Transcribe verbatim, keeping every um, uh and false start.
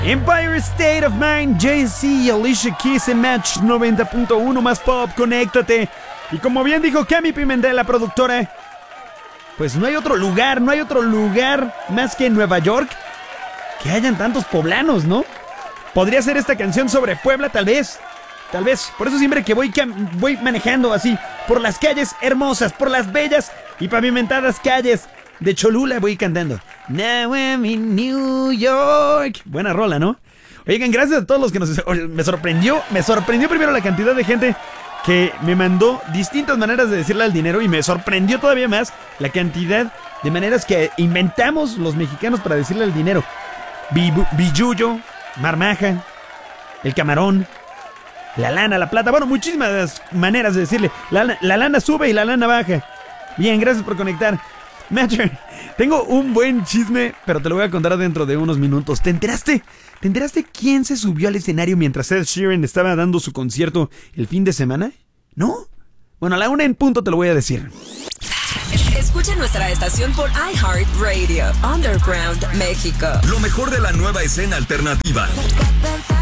Empire State of Mind, Jay-Z y Alicia Keys en Match noventa punto uno más pop, conéctate. Y como bien dijo Cami Pimentel, la productora, pues no hay otro lugar, no hay otro lugar más que en Nueva York que hayan tantos poblanos, ¿no? Podría ser esta canción sobre Puebla, tal vez. Tal vez, por eso siempre que voy, cam- voy manejando así, por las calles hermosas, por las bellas y pavimentadas calles de Cholula, voy cantando Now I'm in New York. Buena rola, ¿no? Oigan, gracias a todos los que nos... Me sorprendió, me sorprendió primero la cantidad de gente que me mandó distintas maneras de decirle al dinero, y me sorprendió todavía más la cantidad de maneras que inventamos los mexicanos para decirle al dinero. Bibu- Billuyo, marmaja, el camarón, la lana, la plata. Bueno, muchísimas maneras de decirle. La, la lana sube y la lana baja. Bien, gracias por conectar. Matcher, tengo un buen chisme, pero te lo voy a contar dentro de unos minutos. ¿Te enteraste? ¿Te enteraste quién se subió al escenario mientras Ed Sheeran estaba dando su concierto el fin de semana? ¿No? Bueno, a la una en punto te lo voy a decir. Escucha nuestra estación por iHeartRadio, Underground México. Lo mejor de la nueva escena alternativa.